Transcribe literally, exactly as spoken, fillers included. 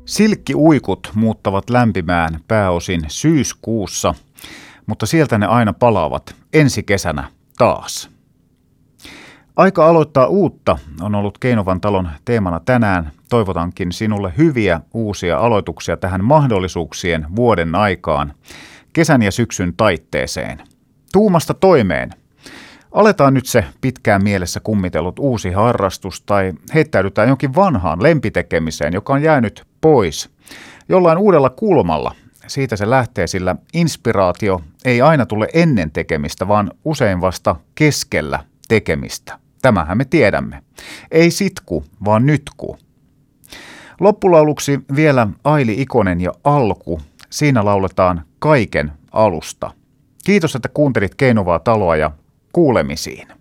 Silkkiuikut muuttavat lämpimään pääosin syyskuussa, mutta sieltä ne aina palaavat ensi kesänä taas. Aika aloittaa uutta on ollut Keinovan talon teemana tänään. Toivotankin sinulle hyviä uusia aloituksia tähän mahdollisuuksien vuoden aikaan, kesän ja syksyn taitteeseen. Tuumasta toimeen. Aletaan nyt se pitkään mielessä kummitellut uusi harrastus tai heittäydytään jonkin vanhaan lempitekemiseen, joka on jäänyt pois. Jollain uudella kulmalla. Siitä se lähtee, sillä inspiraatio ei aina tule ennen tekemistä, vaan usein vasta keskellä tekemistä. Tämähän me tiedämme. Ei sitku, vaan nytku. Loppulauluksi vielä Aili Ikonen ja Alku. Siinä lauletaan kaiken alusta. Kiitos, että kuuntelit Keinovaa taloa ja kuulemisiin.